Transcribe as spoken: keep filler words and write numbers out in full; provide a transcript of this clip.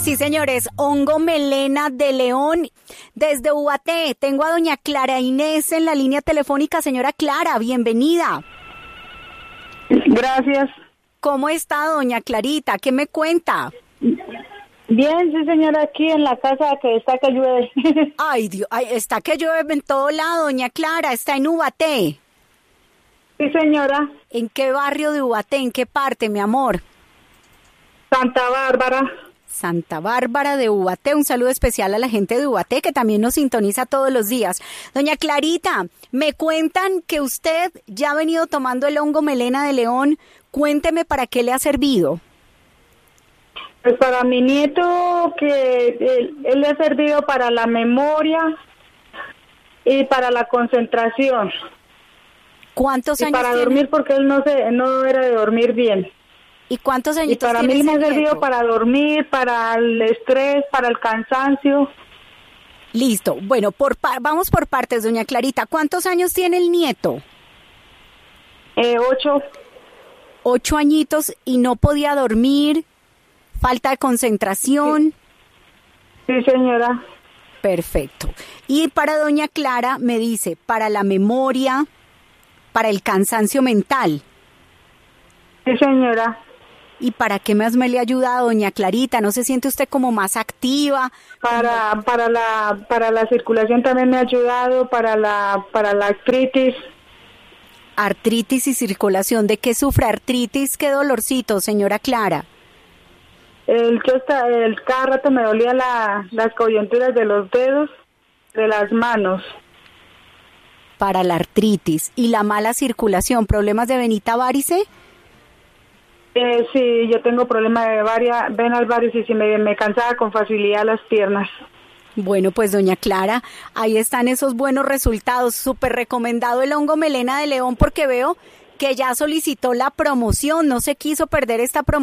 Sí, señores, hongo melena de león desde Ubaté. Tengo a doña Clara Inés en la línea telefónica. Señora Clara, bienvenida. Gracias. ¿Cómo está doña Clarita? ¿Qué me cuenta? Bien, sí, señora, aquí en la casa que está que llueve. Ay, Dios, ay, está que llueve en todo lado, doña Clara. Está en Ubaté. Sí, señora. ¿En qué barrio de Ubaté? ¿En qué parte, mi amor? Santa Bárbara. Santa Bárbara de Ubaté. Un saludo especial a la gente de Ubaté que también nos sintoniza todos los días. Doña Clarita, me cuentan que usted ya ha venido tomando el hongo melena de león. Cuénteme para qué le ha servido. Pues para mi nieto, que él, él le ha servido para la memoria y para la concentración. ¿Cuántos y años para tiene? dormir, porque él no se no era de dormir bien. ¿Y cuántos años Y para mí me ha servido para dormir, para el estrés, para el cansancio. Listo. Bueno, por pa- vamos por partes, doña Clarita. ¿Cuántos años tiene el nieto? Eh, ocho. Ocho añitos y no podía dormir, falta de concentración. Sí, sí, señora. Perfecto. Y para doña Clara me dice, para la memoria, para el cansancio mental. Sí, señora. ¿Y para qué más me le ayuda doña Clarita? ¿No se siente usted como más activa? Para para la para la circulación también me ha ayudado, para la para la artritis. Artritis y circulación. ¿De qué sufre artritis? ¿Qué dolorcito, señora Clara? El que está el cada rato me dolía la, las coyunturas de los dedos, de las manos. Para la artritis. ¿Y la mala circulación? ¿Problemas de venita varice? Eh, sí, yo tengo problema de varias venas varices y me, me cansaba con facilidad las piernas. Bueno, pues doña Clara, ahí están esos buenos resultados. Súper recomendado el hongo melena de león porque veo que ya solicitó la promoción, no se quiso perder esta promoción.